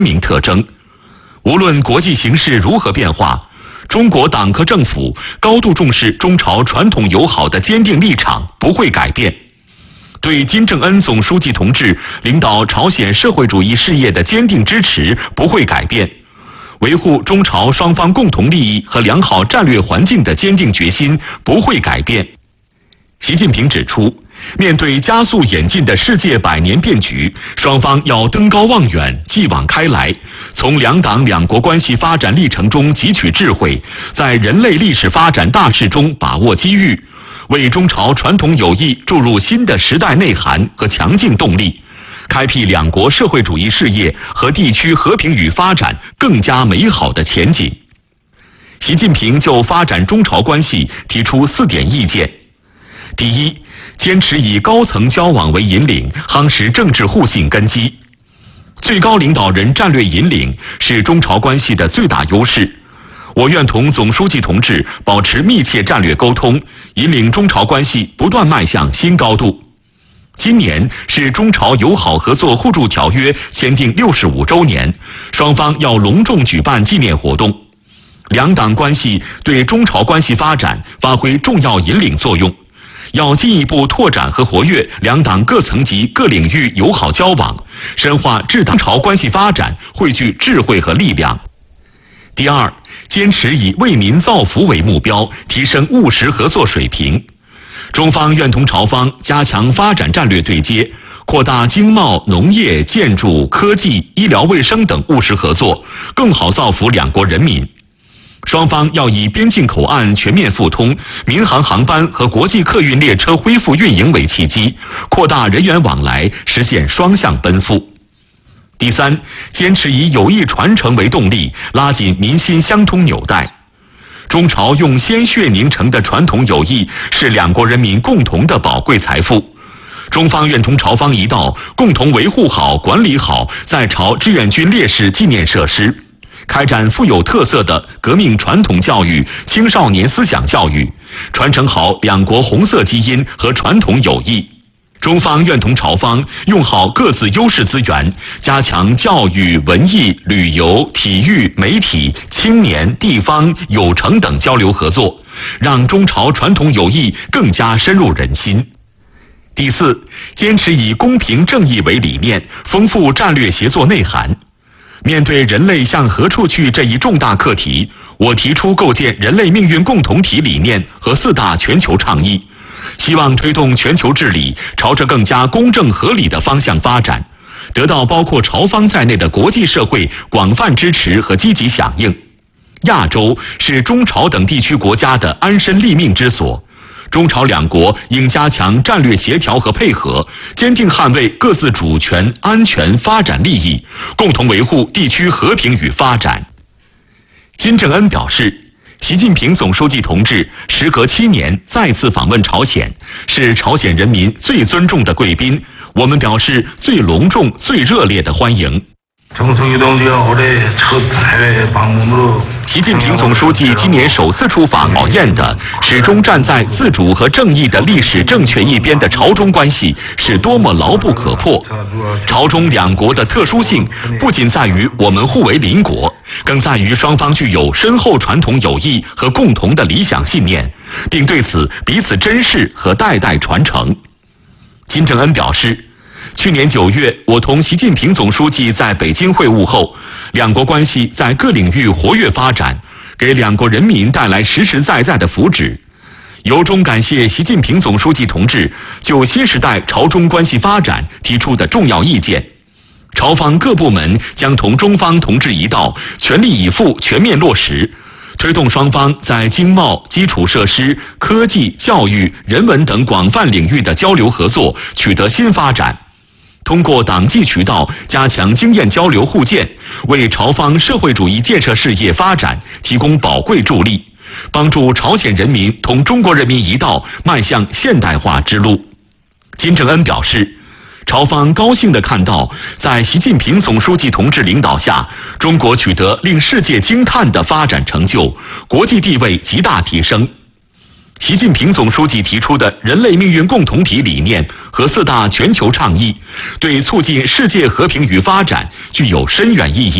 明特征。无论国际形势如何变化，中国党和政府高度重视中朝传统友好的坚定立场不会改变，对金正恩总书记同志领导朝鲜社会主义事业的坚定支持不会改变，维护中朝双方共同利益和良好战略环境的坚定决心不会改变。习近平指出，面对加速演进的世界百年变局，双方要登高望远，继往开来，从两党两国关系发展历程中汲取智慧，在人类历史发展大势中把握机遇，为中朝传统友谊注入新的时代内涵和强劲动力，开辟两国社会主义事业和地区和平与发展更加美好的前景。习近平就发展中朝关系提出4点意见。第一，坚持以高层交往为引领，夯实政治互信根基。最高领导人战略引领是中朝关系的最大优势。我愿同总书记同志保持密切战略沟通，引领中朝关系不断迈向新高度。今年是中朝友好合作互助条约签订65周年，双方要隆重举办纪念活动。两党关系对中朝关系发展发挥重要引领作用，要进一步拓展和活跃两党各层级各领域友好交往，深化治中朝关系发展汇聚智慧和力量。第二，坚持以为民造福为目标，提升务实合作水平。中方愿同朝方加强发展战略对接，扩大经贸、农业、建筑、科技、医疗卫生等务实合作，更好造福两国人民。双方要以边境口岸全面复通、民航航班和国际客运列车恢复运营为契机，扩大人员往来，实现双向奔赴。第三，坚持以友谊传承为动力，拉紧民心相通纽带。中朝用鲜血凝成的传统友谊是两国人民共同的宝贵财富。中方愿同朝方一道，共同维护好、管理好在朝志愿军烈士纪念设施，开展富有特色的革命传统教育、青少年思想教育，传承好两国红色基因和传统友谊。中方愿同朝方用好各自优势资源，加强教育、文艺、旅游、体育、媒体、青年、地方、有成等交流合作，让中朝传统友谊更加深入人心。第四，坚持以公平正义为理念，丰富战略协作内涵。面对人类向何处去这一重大课题，我提出构建人类命运共同体理念和4大全球倡议，希望推动全球治理朝着更加公正合理的方向发展，得到包括朝方在内的国际社会广泛支持和积极响应。亚洲是中朝等地区国家的安身立命之所，中朝两国应加强战略协调和配合，坚定捍卫各自主权、安全、发展利益，共同维护地区和平与发展。金正恩表示，习近平总书记同志时隔7年再次访问朝鲜，是朝鲜人民最尊重的贵宾，我们表示最隆重、最热烈的欢迎。习近平总书记今年首次出访，考验的始终站在自主和正义的历史正确一边的朝中关系是多么牢不可破。朝中两国的特殊性不仅在于我们互为邻国，更在于双方具有深厚传统友谊和共同的理想信念，并对此彼此珍视和代代传承。金正恩表示，去年9月，我同习近平总书记在北京会晤后，两国关系在各领域活跃发展，给两国人民带来实实在在的福祉。由衷感谢习近平总书记同志就新时代朝中关系发展提出的重要意见。朝方各部门将同中方同志一道，全力以赴全面落实，推动双方在经贸、基础设施、科技、教育、人文等广泛领域的交流合作取得新发展。通过党纪渠道加强经验交流互鉴，为朝方社会主义建设事业发展提供宝贵助力，帮助朝鲜人民同中国人民一道迈向现代化之路。金正恩表示，朝方高兴地看到，在习近平总书记同志领导下，中国取得令世界惊叹的发展成就，国际地位极大提升。 习近平总书记提出的人类命运共同体理念和4大全球倡议，对促进世界和平与发展具有深远意义。